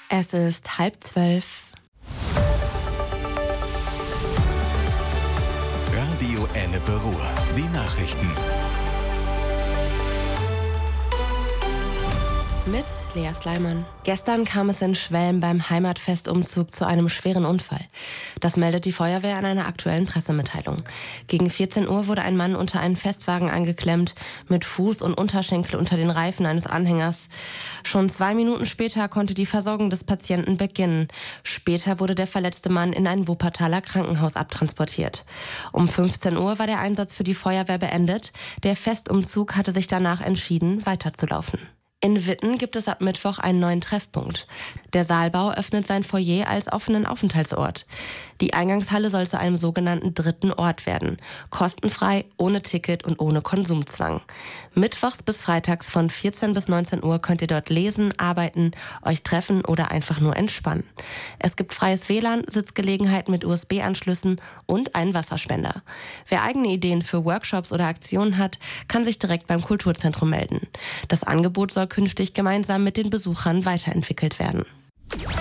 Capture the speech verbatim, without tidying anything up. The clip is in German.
Es ist halb zwölf. Radio Ennepe Ruhr. Die Nachrichten. Mit Lea Sleiman. Gestern kam es in Schwelm beim Heimatfestumzug zu einem schweren Unfall. Das meldet die Feuerwehr in einer aktuellen Pressemitteilung. Gegen vierzehn Uhr wurde ein Mann unter einen Festwagen angeklemmt, mit Fuß und Unterschenkel unter den Reifen eines Anhängers. Schon zwei Minuten später konnte die Versorgung des Patienten beginnen. Später wurde der verletzte Mann in ein Wuppertaler Krankenhaus abtransportiert. Um fünfzehn Uhr war der Einsatz für die Feuerwehr beendet. Der Festumzug hatte sich danach entschieden, weiterzulaufen. In Witten gibt es ab Mittwoch einen neuen Treffpunkt. Der Saalbau öffnet sein Foyer als offenen Aufenthaltsort. Die Eingangshalle soll zu einem sogenannten dritten Ort werden. Kostenfrei, ohne Ticket und ohne Konsumzwang. Mittwochs bis freitags von vierzehn bis neunzehn Uhr könnt ihr dort lesen, arbeiten, euch treffen oder einfach nur entspannen. Es gibt freies W L A N, Sitzgelegenheiten mit U S B-Anschlüssen und einen Wasserspender. Wer eigene Ideen für Workshops oder Aktionen hat, kann sich direkt beim Kulturzentrum melden. Das Angebot soll künftig gemeinsam mit den Besuchern weiterentwickelt werden.